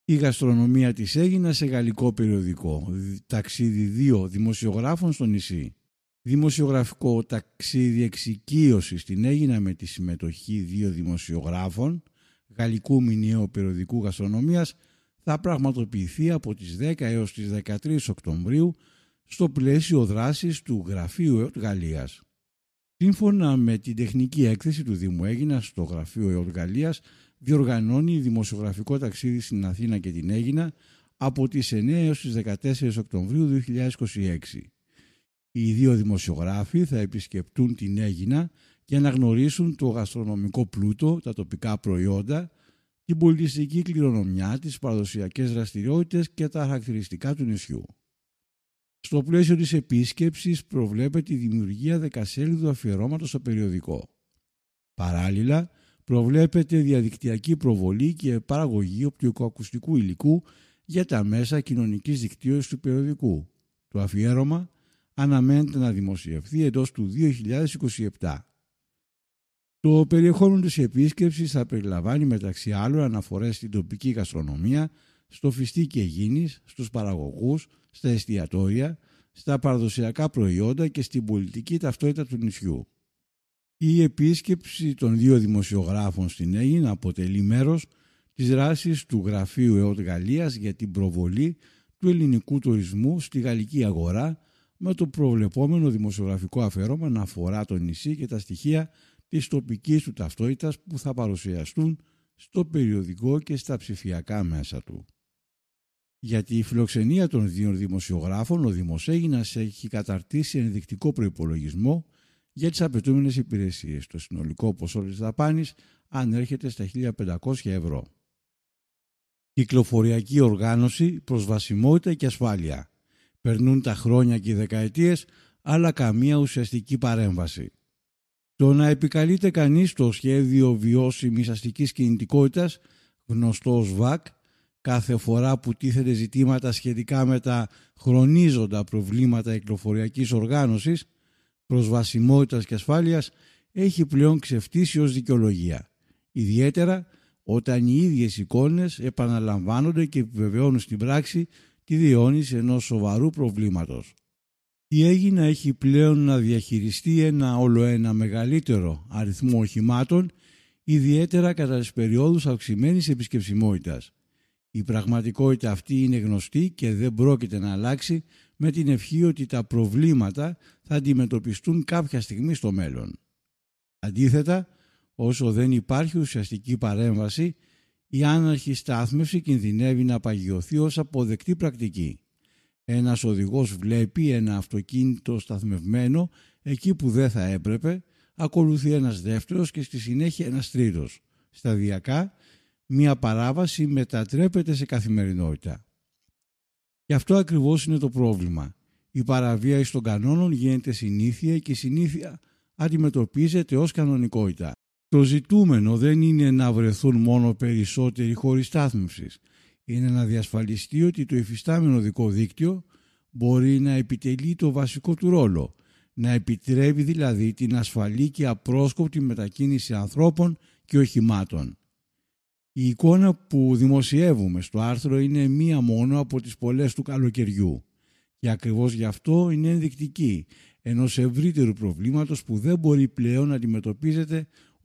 Η γαστρονομία της Αίγινας σε γαλλικό περιοδικό. Ταξίδι 2 δημοσιογράφων στο νησί. Δημοσιογραφικό ταξίδι εξοικείωση στην Αίγινα με τη συμμετοχή 2 δημοσιογράφων γαλλικού μηνιαίου περιοδικού γαστρονομίας θα πραγματοποιηθεί από τις 10 έως τις 13 Οκτωβρίου στο πλαίσιο δράσης του Γραφείου ΕΟΤ Γαλλίας. Σύμφωνα με την τεχνική έκθεση του Δήμου Αίγινας, στο Γραφείο ΕΟΤ Γαλλίας διοργανώνει δημοσιογραφικό ταξίδι στην Αθήνα και την Αίγινα από τις 9 έως τις 14 Οκτωβρίου 2026. Οι 2 δημοσιογράφοι θα επισκεπτούν την Αίγινα για να γνωρίσουν το γαστρονομικό πλούτο, τα τοπικά προϊόντα, την πολιτιστική κληρονομιά, τις παραδοσιακές δραστηριότητες και τα χαρακτηριστικά του νησιού. Στο πλαίσιο της επίσκεψης προβλέπεται η δημιουργία 10σέλιδου αφιερώματος στο περιοδικό. Παράλληλα, προβλέπεται διαδικτυακή προβολή και παραγωγή οπτικοακουστικού υλικού για τα μέσα κοινωνικής δικτύωσης του περιοδικού. Το αφιέρωμα αναμένεται να δημοσιευθεί εντός του 2027. Το περιεχόμενο της επίσκεψης θα περιλαμβάνει μεταξύ άλλων αναφορές στην τοπική γαστρονομία, στο φιστί και γίνης, στους παραγωγούς, στα εστιατόρια, στα παραδοσιακά προϊόντα και στην πολιτική ταυτότητα του νησιού. Η επίσκεψη των 2 δημοσιογράφων στην Αίγινα αποτελεί μέρος της δράσης του Γραφείου ΕΟΤ Γαλλίας για την προβολή του ελληνικού τουρισμού στη γαλλική αγορά, με το προβλεπόμενο δημοσιογραφικό αφιέρωμα να αφορά το νησί και τα στοιχεία της τοπικής του ταυτότητας που θα παρουσιαστούν στο περιοδικό και στα ψηφιακά μέσα του. Για τη φιλοξενία των 2 δημοσιογράφων, ο Δήμος Αίγινας έχει καταρτήσει ενδεικτικό προϋπολογισμό για τις απαιτούμενες υπηρεσίες. Το συνολικό ποσό της δαπάνης ανέρχεται στα 1.500 ευρώ. Κυκλοφοριακή οργάνωση, προσβασιμότητα και ασφάλεια. Περνούν τα χρόνια και οι δεκαετίες, αλλά καμία ουσιαστική παρέμβαση. Το να επικαλείται κανείς το σχέδιο βιώσιμης αστικής κινητικότητας, γνωστό ως ΒΑΚ, κάθε φορά που τίθεται ζητήματα σχετικά με τα χρονίζοντα προβλήματα κυκλοφοριακής οργάνωσης, προσβασιμότητας και ασφάλειας, έχει πλέον ξεφτύσει ως δικαιολογία. Ιδιαίτερα όταν οι ίδιες εικόνες επαναλαμβάνονται και επιβεβαιώνουν στην πράξη τη διαιώνιση ενός σοβαρού προβλήματος. Η Αίγινα έχει πλέον να διαχειριστεί ένα ολοένα μεγαλύτερο αριθμό οχημάτων, ιδιαίτερα κατά τις περιόδους αυξημένης επισκεψιμότητας. Η πραγματικότητα αυτή είναι γνωστή και δεν πρόκειται να αλλάξει, με την ευχή ότι τα προβλήματα θα αντιμετωπιστούν κάποια στιγμή στο μέλλον. Αντίθετα, όσο δεν υπάρχει ουσιαστική παρέμβαση, η άναρχη στάθμευση κινδυνεύει να παγιωθεί ως αποδεκτή πρακτική. Ένας οδηγός βλέπει ένα αυτοκίνητο σταθμευμένο εκεί που δεν θα έπρεπε, ακολουθεί ένας δεύτερος και στη συνέχεια ένας τρίτος. Σταδιακά, μία παράβαση μετατρέπεται σε καθημερινότητα. Και αυτό ακριβώς είναι το πρόβλημα. Η παραβίαση των κανόνων γίνεται συνήθεια και η συνήθεια αντιμετωπίζεται ως κανονικότητα. Το ζητούμενο δεν είναι να βρεθούν μόνο περισσότεροι χώροι στάθμευσης. Είναι να διασφαλιστεί ότι το υφιστάμενο οδικό δίκτυο μπορεί να επιτελεί το βασικό του ρόλο, να επιτρέπει δηλαδή την ασφαλή και απρόσκοπτη μετακίνηση ανθρώπων και οχημάτων. Η εικόνα που δημοσιεύουμε στο άρθρο είναι μία μόνο από τις πολλές του καλοκαιριού και ακριβώς γι' αυτό είναι ενδεικτική ενός ευρύτερου προβλήματος που δεν μπορεί πλέον να αντιμετωπίζεται